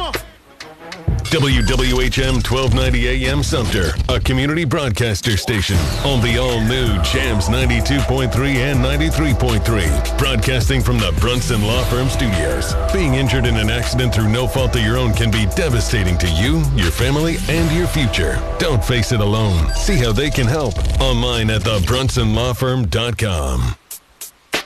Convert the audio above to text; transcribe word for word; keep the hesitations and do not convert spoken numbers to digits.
on. W W H M twelve ninety A M Sumter, a community broadcaster station on the all-new Jams ninety-two point three and ninety-three point three. Broadcasting from the Brunson Law Firm Studios. Being injured in an accident through no fault of your own can be devastating to you, your family, and your future. Don't face it alone. See how they can help online at the brunson law firm dot com.